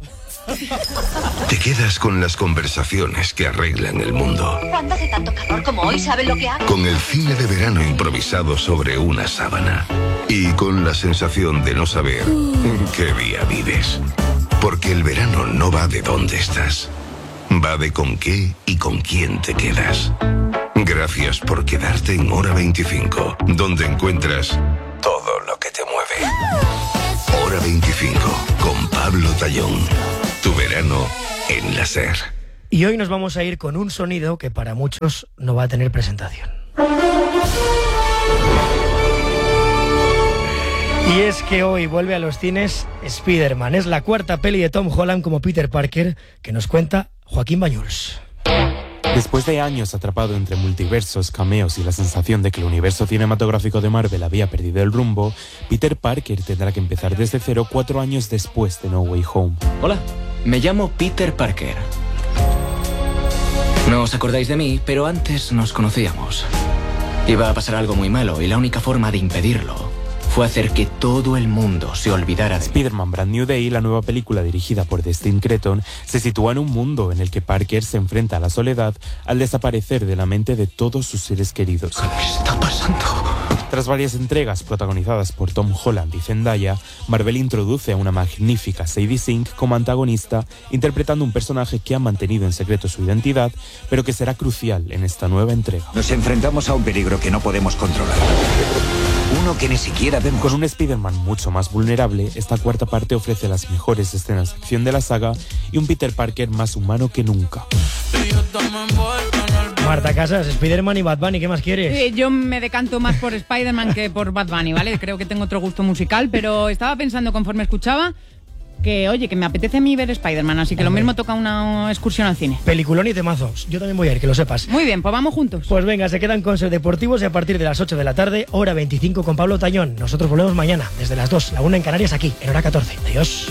Te quedas con las conversaciones que arreglan el mundo. Cuando hace tanto calor como hoy, ¿sabe lo que hago? Con el cine de verano improvisado sobre una sábana. Y con la sensación de no saber en qué día vives. Porque el verano no va de dónde estás. Va de con qué y con quién te quedas. Gracias por quedarte en Hora veinticinco, donde encuentras todo lo que te mueve. Hora veinticinco, con Pablo Tallón. Tu verano en la SER. Y hoy nos vamos a ir con un sonido que para muchos no va a tener presentación. Y es que hoy vuelve a los cines Spider-Man. Es la cuarta peli de Tom Holland como Peter Parker, que nos cuenta Joaquín Bañuls. Después de años atrapado entre multiversos, cameos y la sensación de que el universo cinematográfico de Marvel había perdido el rumbo, Peter Parker tendrá que empezar desde cero cuatro años después de No Way Home. Hola, me llamo Peter Parker. No os acordáis de mí, pero antes nos conocíamos. Iba a pasar algo muy malo y la única forma de impedirlo fue hacer que todo el mundo se olvidara de Spider-Man Brand New Day, la nueva película dirigida por Destin Cretton, se sitúa en un mundo en el que Parker se enfrenta a la soledad al desaparecer de la mente de todos sus seres queridos. ¿Qué está pasando? Tras varias entregas protagonizadas por Tom Holland y Zendaya, Marvel introduce a una magnífica Sadie Sink como antagonista, interpretando un personaje que ha mantenido en secreto su identidad, pero que será crucial en esta nueva entrega. Nos enfrentamos a un peligro que no podemos controlar. Uno que ni siquiera vemos. Con un Spider-Man mucho más vulnerable, esta cuarta parte ofrece las mejores escenas de acción de la saga y un Peter Parker más humano que nunca. Marta Casas, Spider-Man y Bad Bunny, ¿qué más quieres? Sí, yo me decanto más por Spider-Man que por Bad Bunny, ¿vale? Creo que tengo otro gusto musical, pero estaba pensando conforme escuchaba que, oye, que me apetece a mí ver Spider-Man, así que lo mismo toca una excursión al cine. Peliculón y temazos. Yo también voy a ir, que lo sepas. Muy bien, pues vamos juntos. Pues venga, se quedan con Ser Deportivos y a partir de las ocho de la tarde, hora veinticinco con Pablo Tañón. Nosotros volvemos mañana, desde las dos, la una en Canarias, aquí, en hora catorce. Adiós.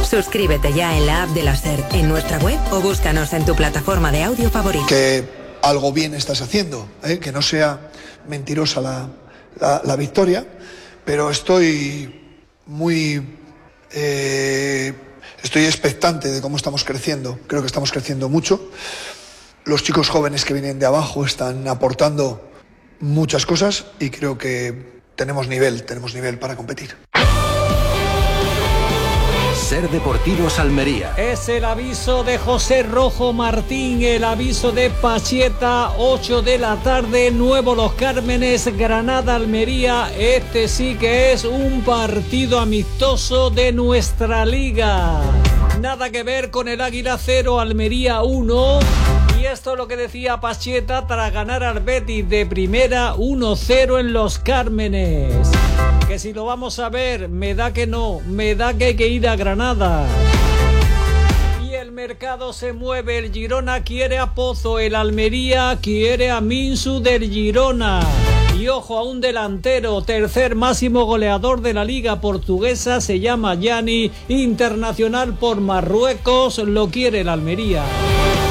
Suscríbete ya en la app de la SER, en nuestra web o búscanos en tu plataforma de audio favorita. Que algo bien estás haciendo, ¿eh? Que no sea mentirosa la, la, la victoria, pero estoy muy... Eh, estoy expectante de cómo estamos creciendo. Creo que estamos creciendo mucho. Los chicos jóvenes que vienen de abajo están aportando muchas cosas y creo que tenemos nivel, tenemos nivel para competir. Ser Deportivos Almería. Es el aviso de José Rojo Martín, el aviso de Pacheta, ocho de la tarde, Nuevo Los Cármenes, Granada, Almería. Este sí que es un partido amistoso de nuestra liga. Nada que ver con el Águila cero, Almería uno. Y esto es lo que decía Pacheta tras ganar al Betis de primera uno cero en Los Cármenes. Que si lo vamos a ver, me da que no, me da que hay que ir a Granada. Y el mercado se mueve, el Girona quiere a Pozo, el Almería quiere a Minsu del Girona. Y ojo a un delantero, tercer máximo goleador de la liga portuguesa, se llama Gianni, internacional por Marruecos, lo quiere el Almería.